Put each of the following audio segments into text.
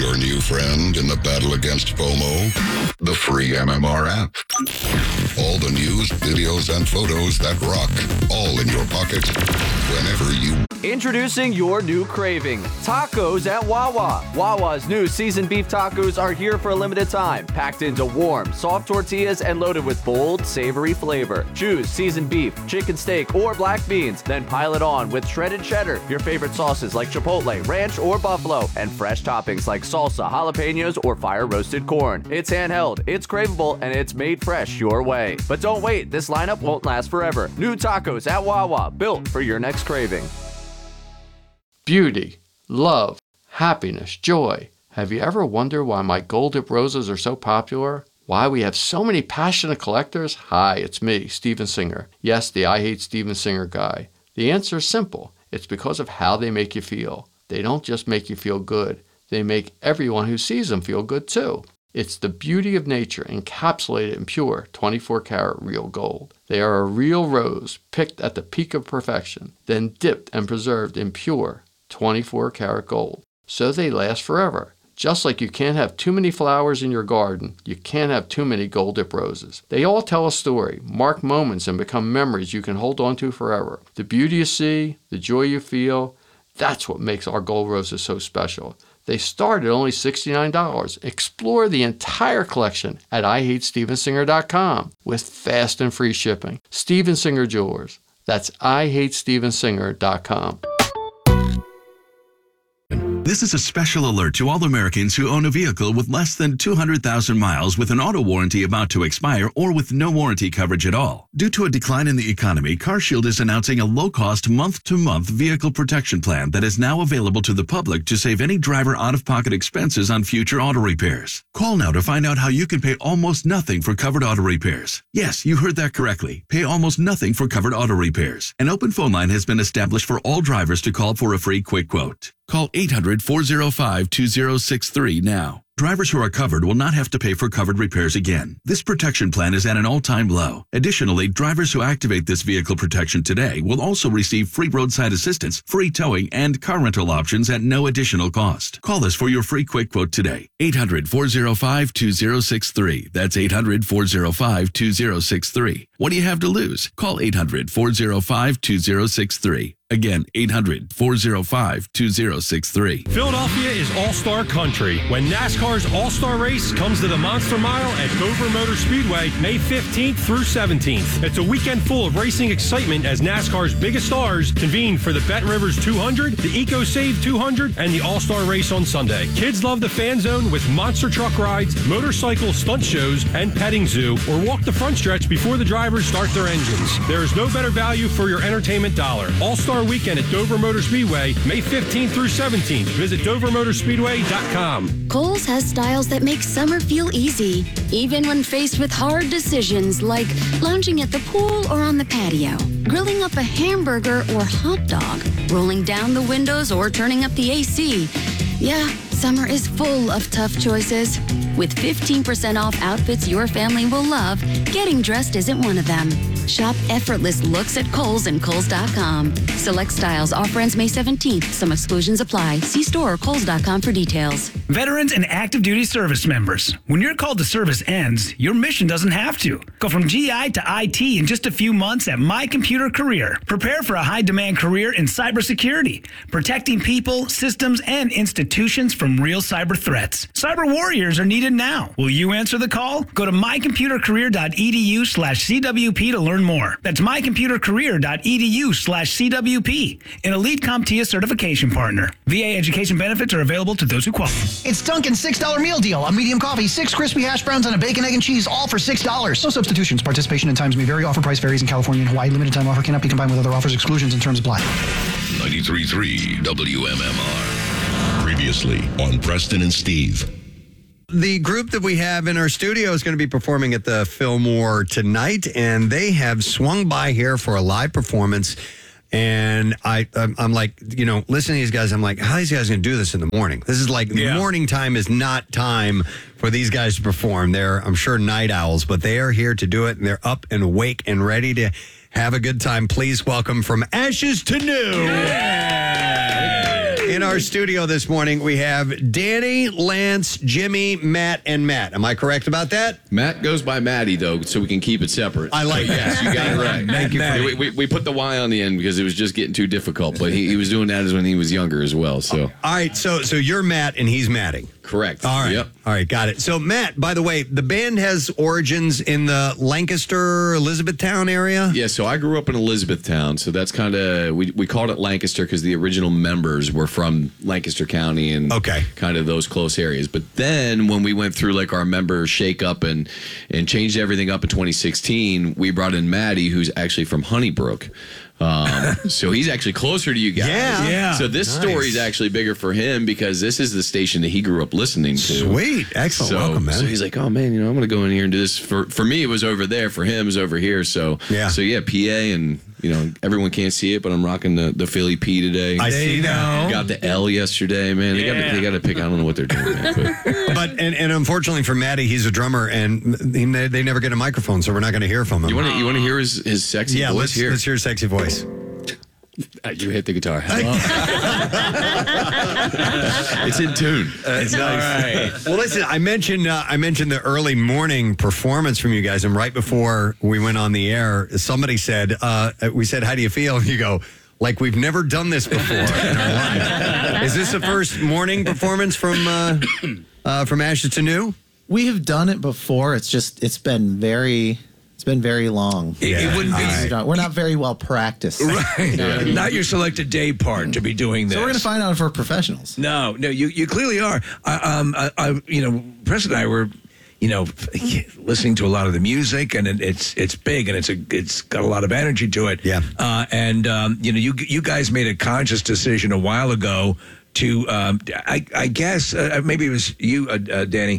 Your new friend in the battle against FOMO? The free MMR app. All the news, videos, and photos that rock, all in your pocket, whenever you... Introducing your new craving, tacos at Wawa. Wawa's new seasoned beef tacos are here for a limited time, packed into warm, soft tortillas and loaded with bold, savory flavor. Choose seasoned beef, chicken steak, or black beans, then pile it on with shredded cheddar, your favorite sauces like chipotle, ranch, or buffalo, and fresh toppings like salsa, jalapenos, or fire-roasted corn. It's handheld, it's craveable, and it's made fresh your way. But don't wait, this lineup won't last forever. New tacos at Wawa, built for your next craving. Beauty, love, happiness, joy. Have you ever wondered why my gold dip roses are so popular? Why we have so many passionate collectors? Hi, it's me, Steven Singer. Yes, the I Hate Steven Singer guy. The answer is simple. It's because of how they make you feel. They don't just make you feel good. They make everyone who sees them feel good too. It's the beauty of nature encapsulated in pure 24-karat real gold. They are a real rose picked at the peak of perfection, then dipped and preserved in pure 24-karat gold. So they last forever. Just like you can't have too many flowers in your garden, you can't have too many gold dip roses. They all tell a story, mark moments, and become memories you can hold on to forever. The beauty you see, the joy you feel, that's what makes our gold roses so special. They start at only $69. Explore the entire collection at IHateStevenSinger.com with fast and free shipping. Steven Singer Jewelers. That's IHateStevenSinger.com. This is a special alert to all Americans who own a vehicle with less than 200,000 miles with an auto warranty about to expire or with no warranty coverage at all. Due to a decline in the economy, CarShield is announcing a low-cost month-to-month vehicle protection plan that is now available to the public to save any driver out-of-pocket expenses on future auto repairs. Call now to find out how you can pay almost nothing for covered auto repairs. Yes, you heard that correctly. Pay almost nothing for covered auto repairs. An open phone line has been established for all drivers to call for a free quick quote. Call 800-405-2063 now. Drivers who are covered will not have to pay for covered repairs again. This protection plan is at an all-time low. Additionally, drivers who activate this vehicle protection today will also receive free roadside assistance, free towing, and car rental options at no additional cost. Call us for your free quick quote today. 800-405-2063. That's 800-405-2063. What do you have to lose? Call 800-405-2063. Again, 800-405-2063. Philadelphia is all-star country when NASCAR's All-Star Race comes to the Monster Mile at Dover Motor Speedway May 15th through 17th. It's a weekend full of racing excitement as NASCAR's biggest stars convene for the Benton Rivers 200, the EcoSave 200, and the All-Star Race on Sunday. Kids love the fan zone with monster truck rides, motorcycle stunt shows, and petting zoo, or walk the front stretch before the drivers start their engines. There is no better value for your entertainment dollar. All-Star Weekend at Dover Motor Speedway, May 15th through 17th. Visit DoverMotorspeedway.com. Kohl's has styles that make summer feel easy, even when faced with hard decisions like lounging at the pool or on the patio, grilling up a hamburger or hot dog, rolling down the windows or turning up the AC. Yeah, summer is full of tough choices. With 15% off outfits your family will love, getting dressed isn't one of them. Shop effortless looks at Kohl's and Kohl's.com. Select styles. Offer ends May 17th. Some exclusions apply. See store or Kohl's.com for details. Veterans and active duty service members. When your call to service ends, your mission doesn't have to. Go from GI to IT in just a few months at My Computer Career. Prepare for a high-demand career in cybersecurity, protecting people, systems, and institutions from real cyber threats. Cyber warriors are needed now. Will you answer the call? Go to mycomputercareer.edu/CWP to learn more. That's mycomputercareer.edu/CWP, an Elite CompTIA certification partner. VA education benefits are available to those who qualify. It's Dunkin's $6 meal deal. A medium coffee, 6 crispy hash browns, and a bacon, egg, and cheese, all for $6. No substitutions. Participation in times may vary. Offer price varies in California and Hawaii. Limited time offer cannot be combined with other offers. Exclusions and terms apply. 93.3 WMMR. Previously on Preston and Steve. The group that we have in our studio is going to be performing at the Fillmore tonight, and they have swung by here for a live performance. And I'm like, you know, listening to these guys, I'm like, how are these guys going to do this in the morning? This is like, the morning time is not time for these guys to perform. They're, I'm sure, night owls, but they are here to do it, and they're up and awake and ready to have a good time. Please welcome From Ashes to New. In our studio this morning, we have Danny, Lance, Jimmy, Matt, and Matt. Am I correct about that? Matt goes by Matty, though, so we can keep it separate. I like that. Yes, you got it right. Thank you. We put the Y on the end because it was just getting too difficult, but he was doing that as when he was younger as well. So. All right, so you're Matt and he's Matty. Correct. All right. Yep. All right, got it. So, Matt, by the way, the band has origins in the Lancaster, Elizabethtown area? Yeah, so I grew up in Elizabethtown, so that's kind of, we called it Lancaster because the original members were from Lancaster County and kind of those close areas. But then when we went through like our member shake up and changed everything up in 2016, we brought in Maddie, who's actually from Honeybrook. So he's actually closer to you guys. Yeah. So this story is actually bigger for him because this is the station that he grew up listening to. Sweet. Excellent. So, welcome, man. So he's like, oh, man, I'm going to go in here and do this. For me, it was over there. For him, it was over here. So, PA and, everyone can't see it, but I'm rocking the Philly P today. I see that. Got the L yesterday, man. They got to pick. I don't know what they're doing, man. But unfortunately for Maddie, he's a drummer, and they never get a microphone, so we're not going to hear from him. You want to hear his sexy voice? Let's hear his sexy voice. You hit the guitar. It's in tune. It's nice. All right. Well, listen, I mentioned the early morning performance from you guys, and right before we went on the air, somebody said, we said, how do you feel? And you go, like we've never done this before in our life. Is this the first morning performance from Ashes to New? We have done it before. It's been very long. It wouldn't be. We're not very well practiced. Right. Not your selected day part to be doing this. So we're going to find out if we're professionals. No, you clearly are. Press and I were, listening to a lot of the music, and it's big, and it's got a lot of energy to it. Yeah. You guys made a conscious decision a while ago to, I guess maybe it was you, Danny.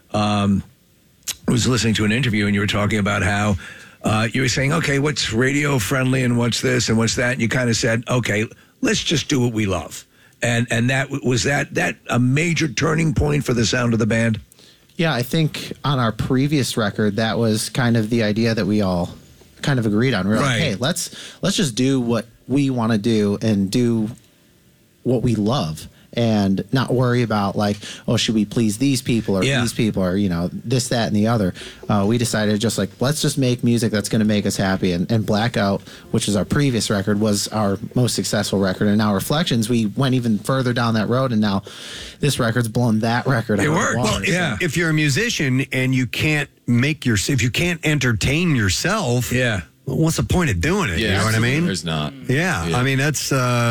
I was listening to an interview, and you were talking about how you were saying, okay, what's radio friendly and what's this and what's that? And you kind of said, okay, let's just do what we love. And that was that a major turning point for the sound of the band? Yeah, I think on our previous record, that was kind of the idea that we all kind of agreed on. We were like, hey, let's just do what we want to do and do what we love. And not worry about like, oh, should we please these people or these people or, this, that, and the other. We decided just like, let's just make music that's going to make us happy. And Blackout, which is our previous record, was our most successful record. And now Reflections, we went even further down that road. And now this record's blown that record out of the water. Well, if you're a musician and you can't if you can't entertain yourself. Yeah. Well, what's the point of doing it? Yeah, you know what I mean? There's not. Yeah. I mean, that's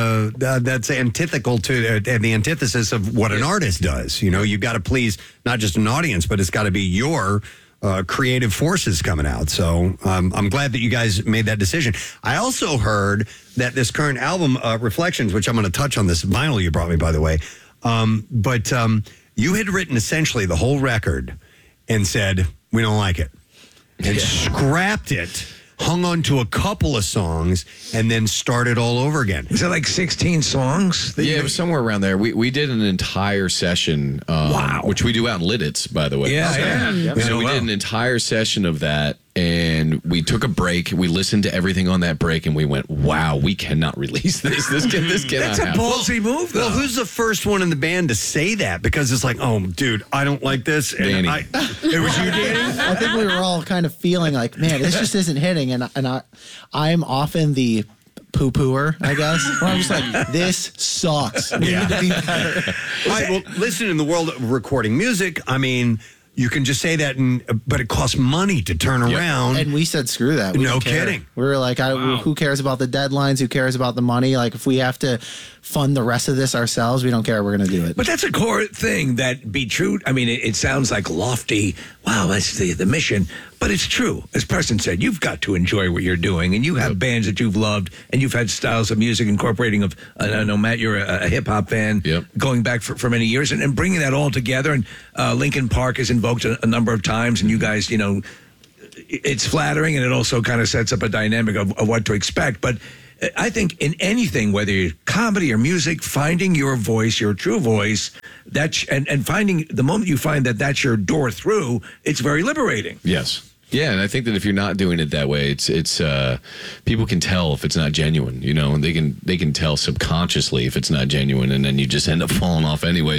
antithetical to the antithesis of what an artist does. You've got to please not just an audience, but it's got to be your creative forces coming out. So I'm glad that you guys made that decision. I also heard that this current album, Reflections, which I'm going to touch on this vinyl you brought me, by the way, but you had written essentially the whole record and said, we don't like it, and scrapped it. Hung on to a couple of songs and then started all over again. Is it like 16 songs? Yeah, it was somewhere around there. We did an entire session, which we do out in Lidditz, by the way. Yeah. So we did an entire session of that, and we took a break. We listened to everything on that break, and we went, wow, we cannot release this. This cannot That's a happen. ballsy move, though. Well, who's the first one in the band to say that? Because it's like, oh, dude, I don't like this. And Danny. It was you, Danny? I think we were all kind of feeling like, man, this just isn't hitting. And I'm often the poo-pooer, I guess. Where I'm just like, this sucks. We need to be better. All right, well, listen, in the world of recording music, I mean, you can just say that, but it costs money to turn around. And we said, screw that. We No don't care. kidding. We were like, who cares about the deadlines? Who cares about the money? Like, if we have to fund the rest of this ourselves, we don't care. We're going to do it. But that's a core thing that be true. I mean, it sounds like lofty. Wow, that's the mission. But it's true. As Preston said, you've got to enjoy what you're doing. And you have bands that you've loved. And you've had styles of music incorporating of, I know, Matt, you're a hip-hop fan going back for many years. And bringing that all together. And Linkin Park is invoked a number of times. And you guys, it's flattering. And it also kind of sets up a dynamic of what to expect. But I think in anything, whether you're comedy or music, finding your voice, your true voice, and finding the moment you find that that's your door through, it's very liberating. Yes. Yeah, and I think that if you're not doing it that way, it's people can tell if it's not genuine, and they can tell subconsciously if it's not genuine, and then you just end up falling off anyways.